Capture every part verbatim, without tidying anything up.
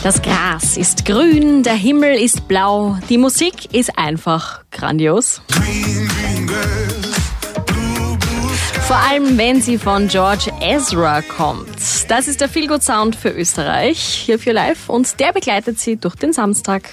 Das Gras ist grün, der Himmel ist blau, die Musik ist einfach grandios. Vor allem, wenn sie von George Ezra kommt. Das ist der Feelgood Sound für Österreich, hier für Live, und der begleitet sie durch den Samstag.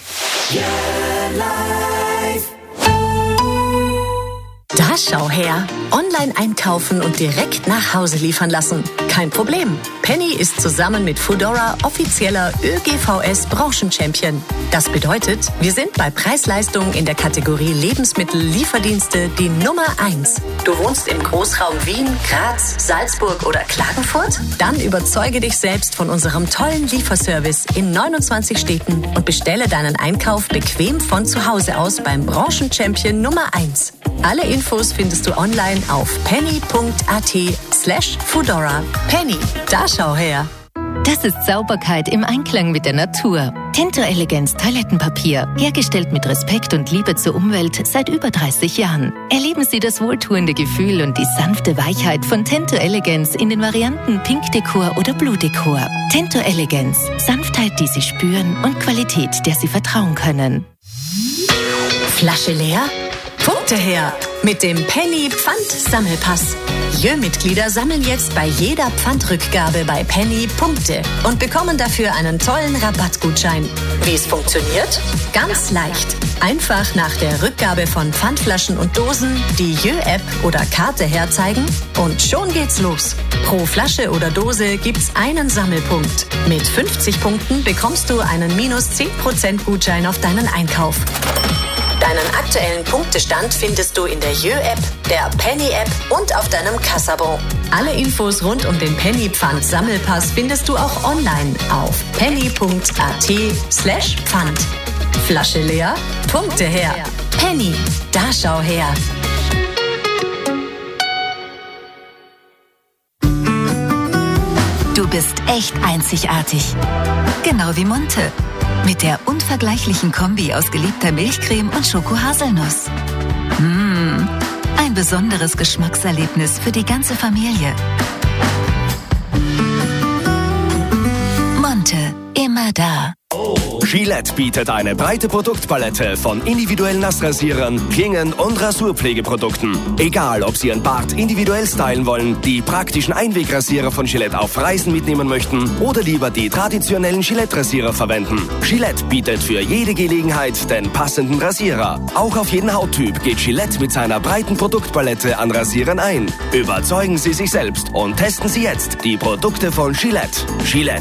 Da schau her. Online einkaufen und direkt nach Hause liefern lassen. Kein Problem. Penny ist zusammen mit Foodora offizieller ÖGVS-Branchenchampion. Das bedeutet, wir sind bei Preis-Leistung in der Kategorie Lebensmittel-Lieferdienste die Nummer eins. Du wohnst im Großraum Wien, Graz, Salzburg oder Klagenfurt? Dann überzeuge dich selbst von unserem tollen Lieferservice in neunundzwanzig Städten und bestelle deinen Einkauf bequem von zu Hause aus beim Branchenchampion Nummer eins. Alle Infos findest du online auf penny.at slash Foodora. Penny, da schau her. Das ist Sauberkeit im Einklang mit der Natur. Tento Elegance Toilettenpapier, hergestellt mit Respekt und Liebe zur Umwelt seit über dreißig Jahren. Erleben Sie das wohltuende Gefühl und die sanfte Weichheit von Tento Elegance in den Varianten Pink Dekor oder Blue Dekor. Tento Elegance, Sanftheit, die Sie spüren, und Qualität, der Sie vertrauen können. Flasche leer? Punkte her mit dem Penny Pfand-Sammelpass. Jö-Mitglieder sammeln jetzt bei jeder Pfandrückgabe bei Penny Punkte und bekommen dafür einen tollen Rabattgutschein. Wie es funktioniert? Ganz leicht. Einfach nach der Rückgabe von Pfandflaschen und Dosen die Jö-App oder Karte herzeigen und schon geht's los. Pro Flasche oder Dose gibt's einen Sammelpunkt. Mit fünfzig Punkten bekommst du einen minus zehn Prozent Gutschein auf deinen Einkauf. Deinen aktuellen Punktestand findest du in der Jö-App, der Penny-App und auf deinem Kassabon. Alle Infos rund um den Penny-Pfand-Sammelpass findest du auch online auf penny.at slash Pfand. Flasche leer, Punkte her. Penny, da schau her. Du bist echt einzigartig. Genau wie Monte. Mit der unvergleichlichen Kombi aus geliebter Milchcreme und Schokohaselnuss. Mmh, ein besonderes Geschmackserlebnis für die ganze Familie. Monte, immer da. Gillette bietet eine breite Produktpalette von individuellen Nassrasierern, Klingen und Rasurpflegeprodukten. Egal, ob Sie Ihren Bart individuell stylen wollen, die praktischen Einwegrasierer von Gillette auf Reisen mitnehmen möchten oder lieber die traditionellen Gillette-Rasierer verwenden. Gillette bietet für jede Gelegenheit den passenden Rasierer. Auch auf jeden Hauttyp geht Gillette mit seiner breiten Produktpalette an Rasierern ein. Überzeugen Sie sich selbst und testen Sie jetzt die Produkte von Gillette. Gillette.